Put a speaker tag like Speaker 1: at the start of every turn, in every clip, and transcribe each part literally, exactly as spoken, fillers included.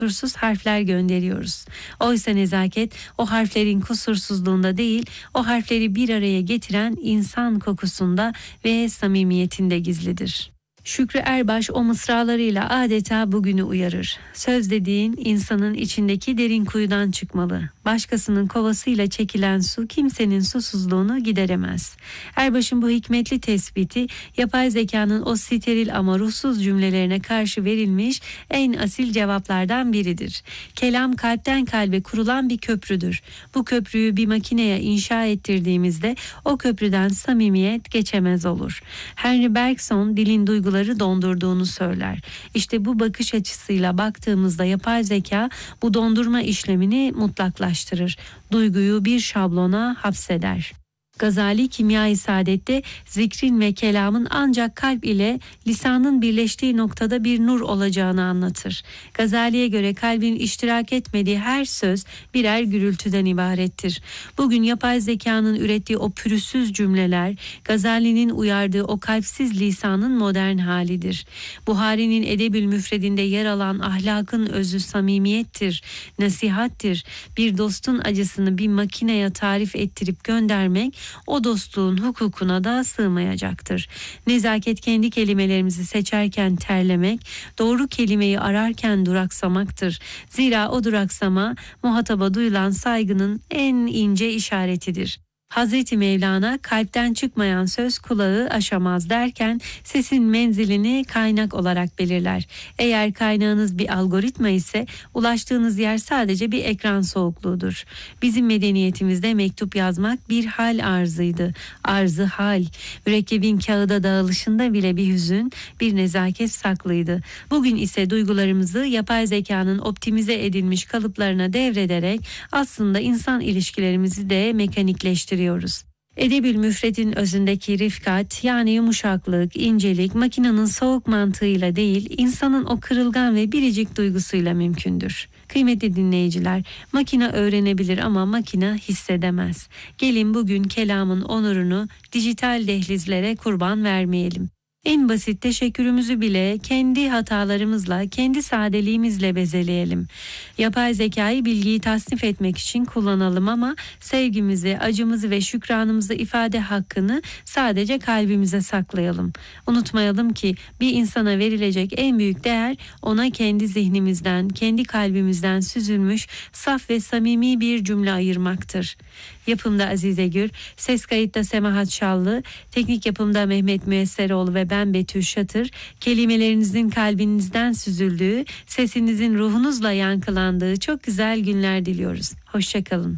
Speaker 1: kusursuz harfler gönderiyoruz. Oysa nezaket o harflerin kusursuzluğunda değil, o harfleri bir araya getiren insan kokusunda ve samimiyetinde gizlidir. Şükrü Erbaş o mısralarıyla adeta bugünü uyarır. Söz dediğin insanın içindeki derin kuyudan çıkmalı. Başkasının kovasıyla çekilen su kimsenin susuzluğunu gideremez. Erbaş'ın bu hikmetli tespiti yapay zekanın o steril ama ruhsuz cümlelerine karşı verilmiş en asil cevaplardan biridir. Kelam kalpten kalbe kurulan bir köprüdür. Bu köprüyü bir makineye inşa ettirdiğimizde o köprüden samimiyet geçemez olur. Henry Bergson dilin duyguları dondurduğunu söyler. İşte bu bakış açısıyla baktığımızda yapay zeka bu dondurma işlemini mutlaklaştırır. Duyguyu bir şablona hapseder. Gazali Kimya-i Saadet'te zikrin ve kelamın ancak kalp ile lisanın birleştiği noktada bir nur olacağını anlatır. Gazali'ye göre kalbin iştirak etmediği her söz birer gürültüden ibarettir. Bugün yapay zekanın ürettiği o pürüzsüz cümleler, Gazali'nin uyardığı o kalpsiz lisanın modern halidir. Buhari'nin Edebül Müfredinde yer alan ahlakın özü samimiyettir, nasihattir. Bir dostun acısını bir makineye tarif ettirip göndermek, o dostluğun hukukuna da sığmayacaktır. Nezaket kendi kelimelerimizi seçerken terlemek, doğru kelimeyi ararken duraksamaktır. Zira o duraksama muhataba duyulan saygının en ince işaretidir. Hazreti Mevlana kalpten çıkmayan söz kulağı aşamaz derken sesin menzilini kaynak olarak belirler. Eğer kaynağınız bir algoritma ise ulaştığınız yer sadece bir ekran soğukluğudur. Bizim medeniyetimizde mektup yazmak bir hal arzıydı. Arzı hal. Mürekkebin kağıda dağılışında bile bir hüzün, bir nezaket saklıydı. Bugün ise duygularımızı yapay zekanın optimize edilmiş kalıplarına devrederek aslında insan ilişkilerimizi de mekanikleştiriyoruz. Edebül Müfred'in özündeki rifkat, yani yumuşaklık, incelik makinenin soğuk mantığıyla değil, insanın o kırılgan ve biricik duygusuyla mümkündür. Kıymetli dinleyiciler, makine öğrenebilir ama makine hissedemez. Gelin bugün kelamın onurunu dijital dehlizlere kurban vermeyelim. En basit teşekkürümüzü bile kendi hatalarımızla, kendi sadeliğimizle bezeleyelim. Yapay zekayı bilgiyi tasnif etmek için kullanalım ama sevgimizi, acımızı ve şükranımızı ifade hakkını sadece kalbimize saklayalım. Unutmayalım ki bir insana verilecek en büyük değer ona kendi zihnimizden, kendi kalbimizden süzülmüş saf ve samimi bir cümle ayırmaktır. Yapımda Azize Gür, ses kayıtta Semahat Şallı, teknik yapımda Mehmet Müesseroğlu ve ben Betül Şatır, kelimelerinizin kalbinizden süzüldüğü, sesinizin ruhunuzla yankılandığı çok güzel günler diliyoruz. Hoşçakalın.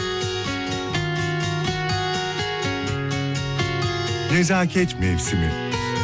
Speaker 2: Nezaket mevsimi.